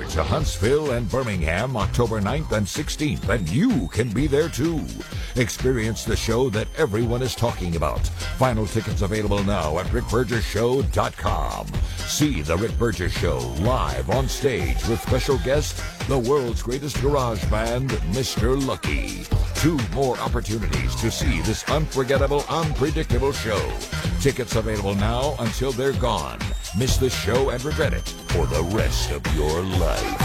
to Huntsville and Birmingham October 9th and 16th, and you can be there too. Experience the show that everyone is talking about. Final tickets available now at rickburgesshow.com. See The Rick Burgess Show live on stage with special guest, the world's greatest garage band, Mr. Lucky. 2 more opportunities to see this unforgettable, unpredictable show. Tickets available now until they're gone. Miss the show and regret it for the rest of your life.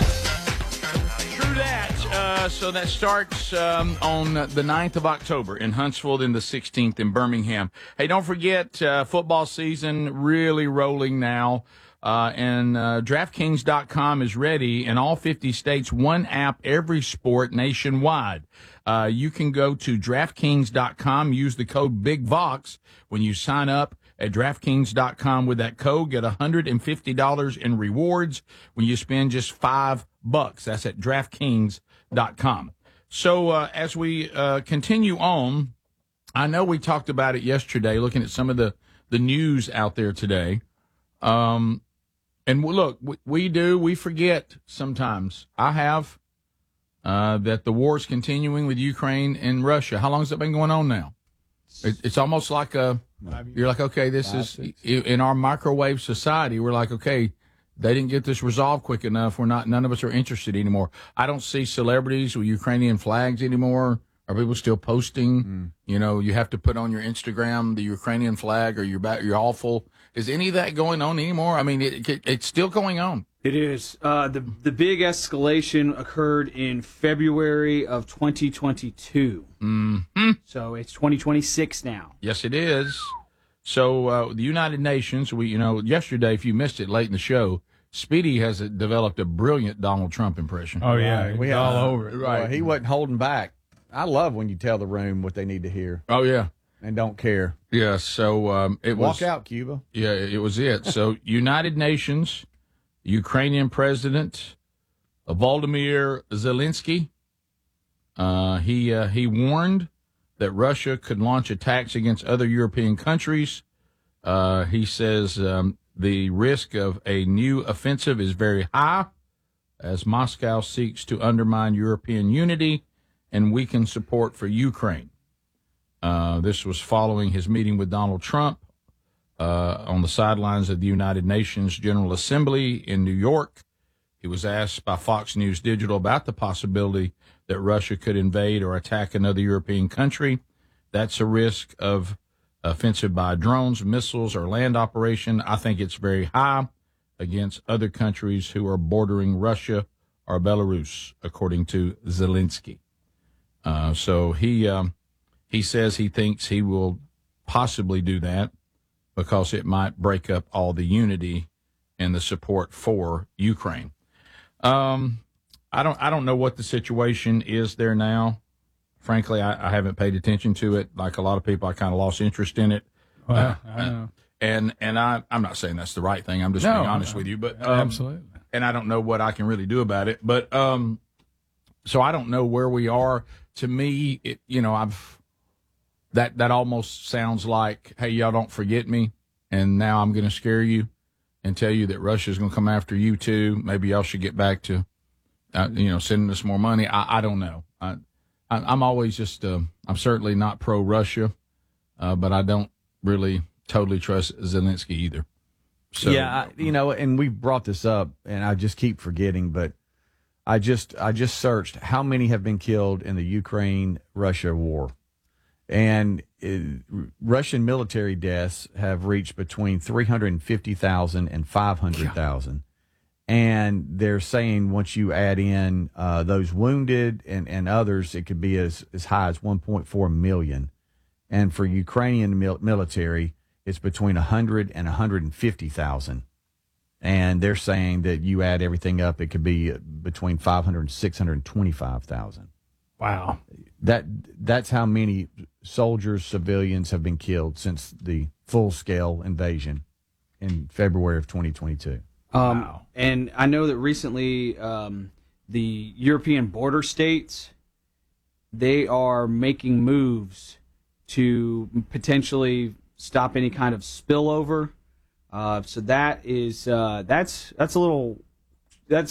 True that. So that starts on the 9th of October in Huntsville, then the 16th in Birmingham. Hey, don't forget, football season really rolling now. And DraftKings.com is ready in all 50 states, one app, every sport nationwide. You can go to DraftKings.com, use the code BIGVOX when you sign up at DraftKings.com with that code. Get $150 in rewards when you spend just $5. That's at DraftKings.com. So as we continue on, I know we talked about it yesterday, looking at some of the news out there today. And look, we forget sometimes. I have that the war is continuing with Ukraine and Russia. How long has that been going on now? It's almost like you're like, okay, this is in our microwave society. We're like, okay, they didn't get this resolved quick enough. None of us are interested anymore. I don't see celebrities with Ukrainian flags anymore. Are people still posting? You know, you have to put on your Instagram the Ukrainian flag, or you're awful. Is any of that going on anymore? I mean, it's still going on. It is. The big escalation occurred in February of 2022. Mm-hmm. So it's 2026 now. Yes, it is. So the United Nations, yesterday, if you missed it late in the show, Speedy has developed a brilliant Donald Trump impression. Oh, yeah. We all over it. Right. He wasn't holding back. I love when you tell the room what they need to hear. Oh, yeah. And don't care. Yeah, so it was... Walk out, Cuba. Yeah, it was it. So United Nations, Ukrainian President Volodymyr Zelensky, he warned that Russia could launch attacks against other European countries. He says the risk of a new offensive is very high as Moscow seeks to undermine European unity and weaken support for Ukraine. This was following his meeting with Donald Trump on the sidelines of the United Nations General Assembly in New York. He was asked by Fox News Digital about the possibility that Russia could invade or attack another European country. That's a risk of offensive by drones, missiles, or land operation. I think it's very high against other countries who are bordering Russia or Belarus, according to Zelensky. So he says he thinks he will possibly do that because it might break up all the unity and the support for Ukraine. I don't know what the situation is there now. Frankly, I haven't paid attention to it. Like a lot of people, I kind of lost interest in it. Well, I know. And I'm not saying that's the right thing. I'm just being honest with you. But absolutely. And I don't know what I can really do about it. But so I don't know where we are. To me, that almost sounds like, hey, y'all don't forget me, and now I'm going to scare you and tell you that Russia's going to come after you too. Maybe y'all should get back to, sending us more money. I don't know. I'm always just, I'm certainly not pro-Russia, but I don't really totally trust Zelensky either. So, yeah, and we've brought this up, and I just keep forgetting, but I just searched how many have been killed in the Ukraine-Russia war. And Russian military deaths have reached between 350,000 and 500,000. And they're saying once you add in those wounded and others, it could be as high as 1.4 million. And for Ukrainian military, it's between 100 and 150,000. And they're saying that you add everything up, it could be between 500 and 625,000. Wow. That's how many soldiers, civilians have been killed since the full-scale invasion in February of 2022. Wow. And I know that recently the European border states, they are making moves to potentially stop any kind of spillover. So that is that's a little